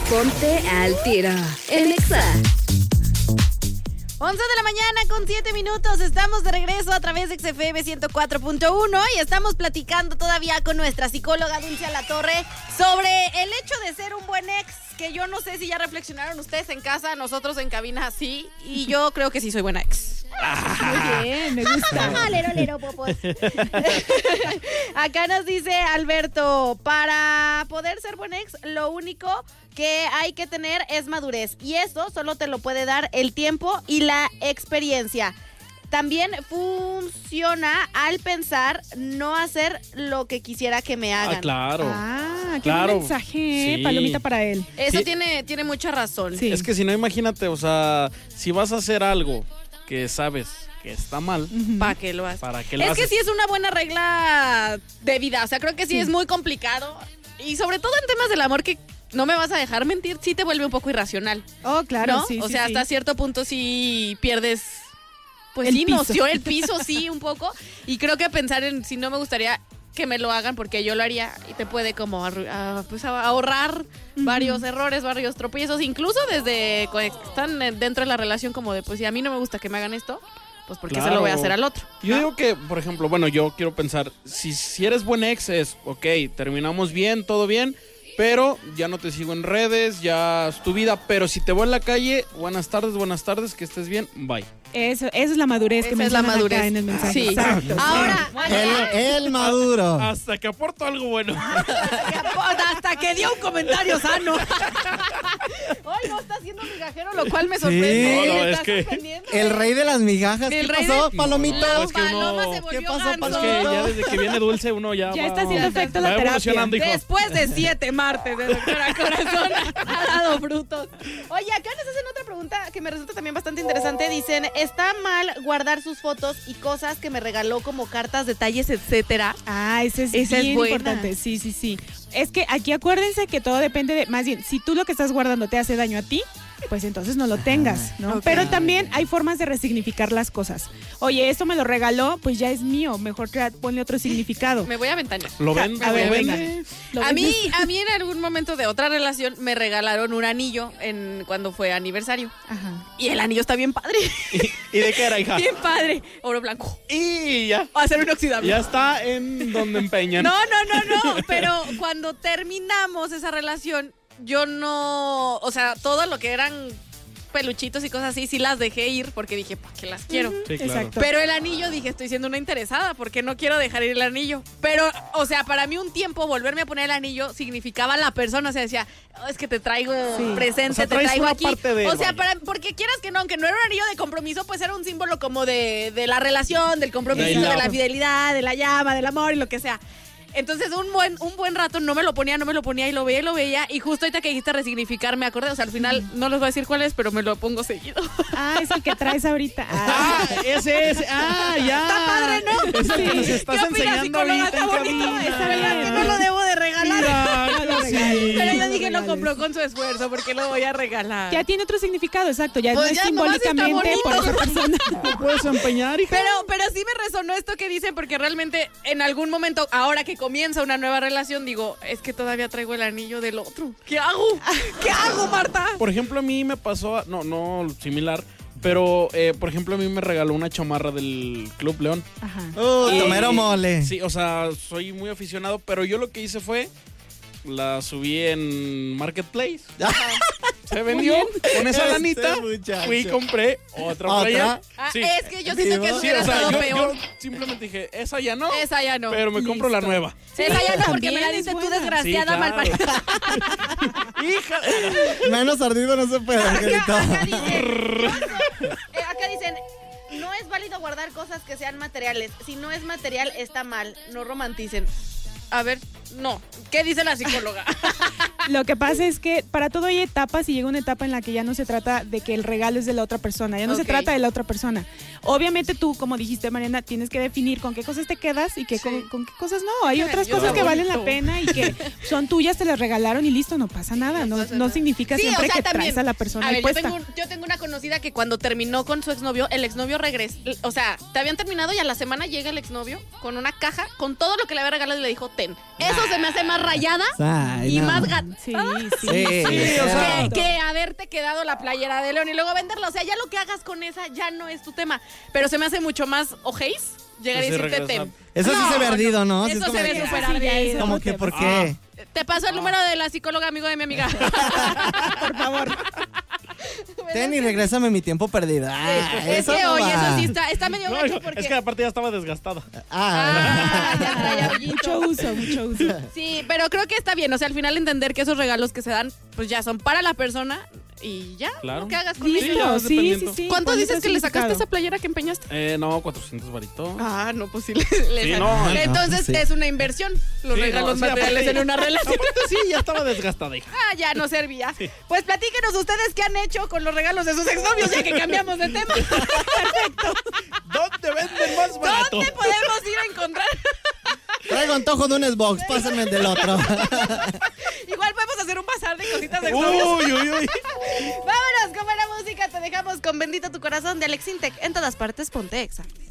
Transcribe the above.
Ponte al tiro en Exa. 11 de la mañana con 7 minutos, estamos de regreso a través de XFM 104.1 y estamos platicando todavía con nuestra psicóloga Dulce Alatorre sobre el hecho de ser un buen ex, que yo no sé si ya reflexionaron ustedes en casa, nosotros en cabina sí, y yo creo que sí soy buena ex. Muy bien, me gusta. Lero, popos. Acá nos dice Alberto, para poder ser buen ex, lo único que hay que tener es madurez, y eso solo te lo puede dar el tiempo y la experiencia. También funciona al pensar no hacer lo que quisiera que me hagan. Ah, claro. Qué Claro. buen mensaje, Sí. palomita para él. Eso Sí. tiene mucha razón. Sí. Es que si no, imagínate, o sea, si vas a hacer algo que sabes que está mal, ¿Para qué lo haces? ¿para qué lo Es haces? que sí es una buena regla de vida, o sea, creo que sí es muy complicado, y sobre todo en temas del amor, que no me vas a dejar mentir, sí te vuelve un poco irracional, Oh, claro, ¿no? sí. O sí, sea, sí. hasta cierto punto sí pierdes, pues El sí, piso. noción, el piso sí, un poco, y creo que pensar en si no me gustaría que me lo hagan porque yo lo haría, y te puede como pues ahorrar varios errores, varios tropiezos, incluso desde cuando están dentro de la relación, como de, pues si a mí no me gusta que me hagan esto, pues porque se lo Claro. voy a hacer al otro. Yo ¿no? digo que, por ejemplo, bueno, yo quiero pensar, si eres buen ex es, ok, terminamos bien, todo bien, pero ya no te sigo en redes, ya es tu vida, pero si te voy en la calle, buenas tardes, que estés bien, bye. Eso es la madurez que Esa es la mencionan acá madurez. en el mensaje. Sí. Exacto. Ahora, El maduro. Hasta que aporto algo bueno. hasta que dio un comentario sano. Hoy no está haciendo migajero, lo cual me sorprende. No, no, Me es está que- sorprendiendo. El rey de las migajas. El ¿Qué rey pasó, de- palomita? La es que uno- paloma se ¿Qué volvió pasó, ganso. Es que ya desde que viene Dulce uno ya Ya va- está haciendo efecto va la terapia. evolucionando, hijo. Después de 7 martes de Doctora Corazón ha dado frutos. Oye, acá nos hacen otra pregunta que me resulta también bastante interesante. Dicen, ¿está mal guardar sus fotos y cosas que me regaló como cartas, detalles, etcétera? Esa es bien buena. importante. Sí. Es que aquí acuérdense que todo depende de, más bien, si tú lo que estás guardando te hace daño a ti, pues entonces no lo tengas, ¿no? ok. Pero también hay formas de resignificar las cosas. Oye, esto me lo regaló, pues ya es mío, mejor ponle otro significado. Me voy a ventanear. ¿Lo ven? A ver, ¿Lo venga. vende? ¿Lo A mí vendes? en algún momento de otra relación me regalaron un anillo cuando fue aniversario. Ajá. Y el anillo está bien padre. ¿Y de qué era, hija? Bien padre. Oro blanco. Y ya. Acero inoxidable. Ya está en donde empeñan. No. Pero cuando terminamos esa relación, yo no. O sea, todo lo que eran peluchitos y cosas así, sí las dejé ir porque dije, ¿para qué las quiero? Sí, claro. Exacto. Pero el anillo, dije, estoy siendo una interesada porque no quiero dejar ir el anillo. Pero, o sea, para mí un tiempo volverme a poner el anillo significaba la persona. O sea, decía, "Oh, es que te traigo Sí. presente, O sea, te traes traigo una aquí. parte de él, O sea, vaya. porque quieras que no, aunque no era un anillo de compromiso, pues era un símbolo como de la relación, del compromiso, Del de la love. fidelidad, de la llama, del amor y lo que sea. Entonces un buen rato no me lo ponía y lo veía y justo ahorita que dijiste resignificar me acordé, o sea, al final no les voy a decir cuál es, pero me lo pongo seguido. Es el que traes ahorita. Ese. Ya. Está padre, ¿no? Es el que nos ¿Qué estás opinas, enseñando psicóloga? ahorita Está en bonito. cabina. Está bien, que no lo debo de regalar. Mira, No lo sí. regales. Pero yo No lo dije, lo regales. compró con su esfuerzo, porque lo voy a regalar. Ya tiene otro significado, exacto. Ya Pues no es ya nomás está simbólicamente por bonito. esa persona. ¿Te puedes empeñar, hija? Pero sí me resonó esto que dicen, porque realmente en algún momento, ahora que comienza una nueva relación, digo, es que todavía traigo el anillo del otro. ¿Qué hago? ¿Qué hago, Marta? Por ejemplo, a mí me pasó, no similar, pero por ejemplo a mí me regaló una chamarra del Club León. Ajá. Tomero mole. Sí, o sea, soy muy aficionado, pero yo lo que hice fue, la subí en Marketplace. Se vendió con esa Este lanita. muchacho. Fui y compré otra ¿Otra? playa. Sí. Es que yo siento que eso Sí, hubiera o sea, estado yo peor. simplemente dije, esa ya no, Esa ya no. pero me compro la nueva. Esa ya no, porque me la También diste es tú, buena. desgraciada, Sí, claro. malparida. Hija. Menos ardido no se puede, Angelito. Acá dicen, no es válido guardar cosas que sean materiales. Si no es material, está mal. No romanticen. A ver, no. ¿Qué dice la psicóloga? Lo que pasa es que para todo hay etapas y llega una etapa en la que ya no se trata de que el regalo es de la otra persona, ya no se Ok. trata de la otra persona. Obviamente tú, como dijiste, Mariana, tienes que definir con qué cosas te quedas y con qué cosas no. Hay Qué otras nervioso. cosas que valen la Bonito. pena y que son tuyas, te las regalaron y listo, no pasa nada. No, pasa no nada. significa Sí, siempre o sea, que también, traes a la persona a ver, ahí puesta. yo tengo una conocida que cuando terminó con su exnovio, el exnovio regresó. O sea, te habían terminado y a la semana llega el exnovio con una caja con todo lo que le había regalado y le dijo, ten. Eso se me hace más rayada Ay, y no. más Sí, sí. Sí, o sea, que haberte quedado la playera de León y luego venderla. O sea, ya lo que hagas con esa ya no es tu tema. Pero se me hace mucho más ojéis llegar y Sí, decirte regresar. Eso sí se ve ardido, ¿no? Sí, es Eso como se ve que, súper sí, ya ardido. es como que, ¿por qué? Te paso el número de la psicóloga amigo de mi amiga. Por favor. Ten y regrésame mi tiempo perdido. Ah, Es eso que, no oye, va. eso sí está medio No, gacho porque... es que aparte ya estaba desgastada. Ah, Ya traía hoyito. Mucho uso. Sí, pero creo que está bien. O sea, al final entender que esos regalos que se dan, pues ya son para la persona y ya, Claro. lo que hagas con Sí, ellos. ya, Listo, sí, dependiendo. sí. ¿Cuánto Ponle dices que le sacaste a esa significado. playera que empeñaste? No, 400 varitos. Ah, no, pues sí. Sí, no. Entonces sí. es una inversión. Los Sí, regalos no, sí, materiales aparte- en una relación. Aparte sí, ya estaba desgastada, hija. Ah, ya no servía. Pues platíquenos ustedes qué han hecho con los regalos de sus exnovios, ya que cambiamos de tema. ¿Dónde venden más barato? ¿Dónde podemos ir a encontrar? traigo antojo de un Xbox, pásenme el del otro. Igual podemos hacer un bazar de cositas de exnovios. Uy, uy, uy. Vámonos, con buena música. Te dejamos con Bendito tu Corazón de Alex Intec. En todas partes, ponte Exa.